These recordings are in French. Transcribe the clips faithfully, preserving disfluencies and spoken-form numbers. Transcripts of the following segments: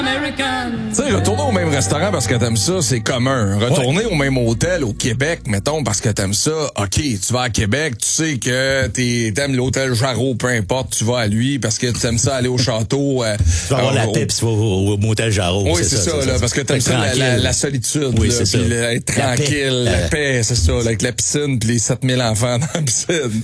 Tu sais, retourner au même restaurant parce que t'aimes ça, c'est commun. Retourner ouais. au même hôtel au Québec, mettons, parce que t'aimes ça, OK, tu vas à Québec, tu sais que t'es, t'aimes l'hôtel Jarreau, peu importe, tu vas à lui parce que t'aimes ça aller au château. Euh, tu vas avoir la tête pis tu vas au, au motel Jarreau. Oui, c'est, c'est ça, ça, là, ça, parce que t'aimes ça, la, la, la solitude, oui, là, c'est pis ça. être tranquille, la, la paix, c'est ça, là, avec la piscine pis les sept mille enfants dans la piscine.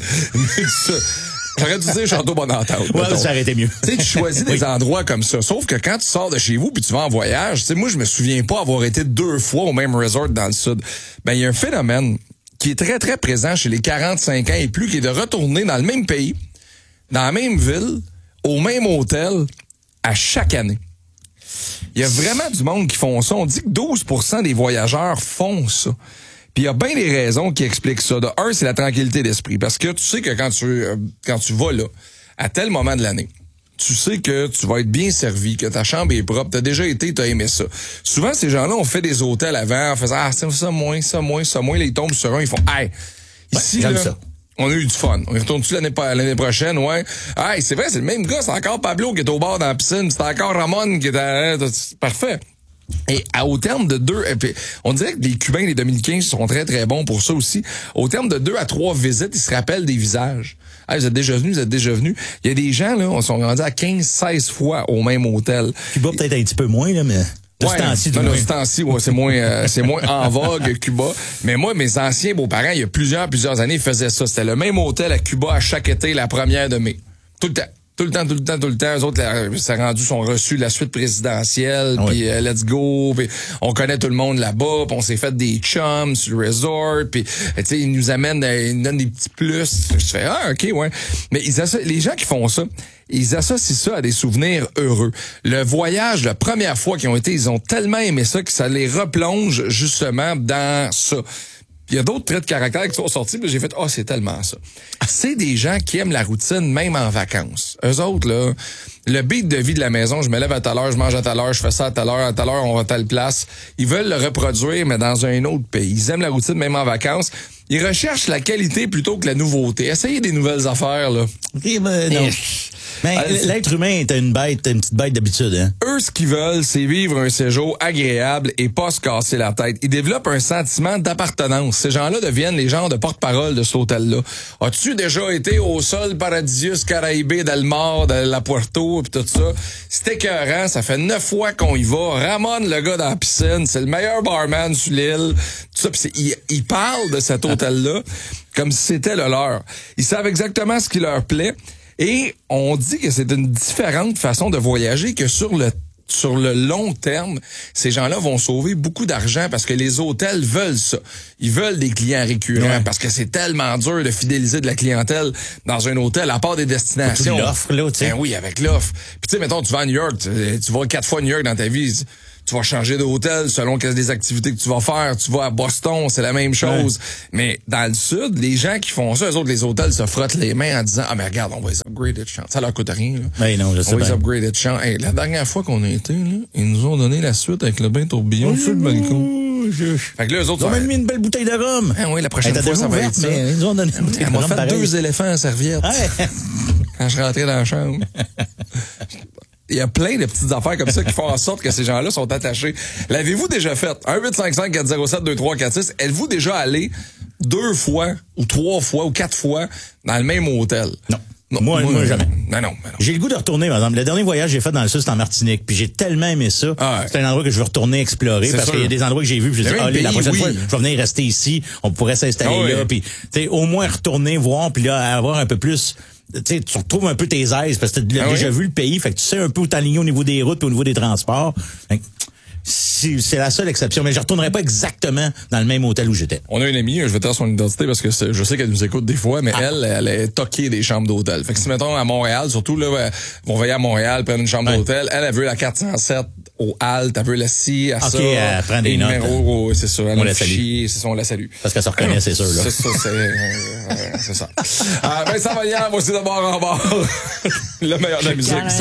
J'aurais dû dire Château Bonentente. Ouais, ça aurait été mieux. Tu sais, tu choisis oui. des endroits comme ça. Sauf que quand tu sors de chez vous puis tu vas en voyage, tu sais, moi, je me souviens pas avoir été deux fois au même resort dans le sud. Ben, il y a un phénomène qui est très, très présent chez les quarante-cinq ans et plus, qui est de retourner dans le même pays, dans la même ville, au même hôtel, à chaque année. Il y a vraiment du monde qui font ça. On dit que douze pour cent des voyageurs font ça. Puis il y a bien des raisons qui expliquent ça. De un, c'est la tranquillité d'esprit. Parce que tu sais que quand tu euh, quand tu vas là, à tel moment de l'année, tu sais que tu vas être bien servi, que ta chambre est propre, t'as déjà été, t'as aimé ça. Souvent, ces gens-là ont fait des hôtels avant, en faisant « Ah, ça, ça, moins, ça, moins, ça, moins », là, ils tombent sur un, ils font « Hey, ici, ouais, là, ça. on a eu du fun. On y retourne-tu l'année, l'année prochaine, ouais. Hey, c'est vrai, c'est le même gars, c'est encore Pablo qui est au bord dans la piscine, c'est encore Ramon qui est à... Hein, parfait. » Et à, au terme de deux, on dirait que les Cubains et les Dominicains sont très, très bons pour ça aussi. Au terme de deux à trois visites, ils se rappellent des visages. Hey, vous êtes déjà venus, vous êtes déjà venus. Il y a des gens, là, on sont rendus à quinze seize fois au même hôtel. Cuba, peut-être un petit peu moins, là, mais... De ouais, ce temps-ci, non, non, de ce temps-ci, ouais, c'est moins, euh, c'est moins en vogue, Cuba. Mais moi, mes anciens beaux-parents, il y a plusieurs, plusieurs années, ils faisaient ça. C'était le même hôtel à Cuba à chaque été, la première de mai. Tout le temps. Tout le temps, tout le temps, tout le temps. Eux autres, c'est rendu, sont reçus la suite présidentielle, oui. puis euh, let's go, puis on connaît tout le monde là-bas, puis on s'est fait des chums sur le resort, puis tu sais, ils nous amènent, ils nous donnent des petits plus. Je fais, ah, OK, ouais. Mais ils asso- les gens qui font ça, ils associent ça à des souvenirs heureux. Le voyage, la première fois qu'ils ont été, ils ont tellement aimé ça que ça les replonge justement dans ça. Il y a d'autres traits de caractère qui sont sortis, puis j'ai fait « Ah, oh, c'est tellement ça. » C'est des gens qui aiment la routine, même en vacances. Eux autres, là, le beat de vie de la maison, je me lève à telle heure, je mange à telle heure, je fais ça à telle heure, à telle heure, on va à telle place. Ils veulent le reproduire, mais dans un autre pays. Ils aiment la routine, même en vacances. Ils recherchent la qualité plutôt que la nouveauté. Essayez des nouvelles affaires, là. Okay, ben, non. Mais euh, l'être humain est une bête, une petite bête d'habitude, hein. Eux, ce qu'ils veulent, c'est vivre un séjour agréable et pas se casser la tête. Ils développent un sentiment d'appartenance. Ces gens-là deviennent les gens de porte-parole de cet hôtel-là. As-tu déjà été au sol Paradisius Caraïbes del Mar, de la Puerto, pis tout ça? C'est écœurant, ça fait neuf fois qu'on y va. Ramon, le gars dans la piscine, c'est le meilleur barman sur l'île. Tout ça, pis c'est, ils, ils parlent de cet hôtel-là comme si c'était le leur. Ils savent exactement ce qui leur plaît. Et on dit que c'est une différente façon de voyager, que sur le sur le long terme, ces gens-là vont sauver beaucoup d'argent parce que les hôtels veulent ça. Ils veulent des clients récurrents ouais. parce que c'est tellement dur de fidéliser de la clientèle dans un hôtel, à part des destinations. Toute l'offre, là, tu sais. Ben oui, avec l'offre. Puis tu sais, mettons, tu vas à New York, tu, tu vas quatre fois à New York dans ta vie. Tu vas changer d'hôtel selon quelles des activités que tu vas faire. Tu vas à Boston, c'est la même chose. Ouais. Mais dans le sud, les gens qui font ça, eux autres, les hôtels se frottent les mains en disant « Ah, mais regarde, on va les upgrader de chance. » Ça leur coûte rien, là. Ben non, je sais On va bien. les upgrader de chance. Hey, la dernière fois qu'on a été, là, ils nous ont donné la suite avec le bain tourbillon sur le balcon. Je... Fait que là, eux autres... Ils ont même mis une belle bouteille de rhum. Ah oui, la prochaine hey, fois, ça va être ça. Mais ils nous ont donné une bouteille de rhum. On m'a fait deux éléphants en serviette. Ouais. Quand je rentrais dans la chambre. Il y a plein de petites affaires comme ça qui font en sorte que ces gens-là sont attachés. L'avez-vous déjà fait? un huit cinq cinq quatre zéro sept deux trois quatre six. Êtes-vous déjà allé deux fois, ou trois fois, ou quatre fois dans le même hôtel? Non. Non, moi, moi, moi, jamais. Non, non, non. J'ai le goût de retourner, par exemple. Le dernier voyage que j'ai fait dans le sud, c'était en Martinique. Puis j'ai tellement aimé ça. Ah ouais. C'est un endroit que je veux retourner explorer. C'est parce sûr. Qu'il y a des endroits que j'ai vus. Puis je dis, ah, pays, la prochaine oui. fois, je vais venir rester ici. On pourrait s'installer ah, là. Oui. Puis, tu sais, au moins retourner, voir, puis là, avoir un peu plus... Tu sais, tu retrouves un peu tes aises parce que tu as ah déjà oui? vu le pays. Fait que tu sais un peu où t'aligner au niveau des routes et au niveau des transports. Fait que, C'est, c'est la seule exception, mais je retournerai pas exactement dans le même hôtel où j'étais. On a une amie, je vais te dire son identité parce que je sais qu'elle nous écoute des fois, mais ah. elle, elle est toquée des chambres d'hôtel. Fait que si mettons à Montréal, surtout là, vont veiller à Montréal, prendre une chambre ouais. d'hôtel, elle, elle veut la quatre cent sept au Alt, elle veut la ci, à okay, ça. Elle prend des notes. Numéros, c'est ça, elle on a la chier, c'est ça, on la salue. Parce qu'elle se reconnaît, c'est sûr, là. C'est ça, c'est, euh, c'est ça. euh, Vincent Vallière, voici d'abord en bord. Le meilleur de la musique.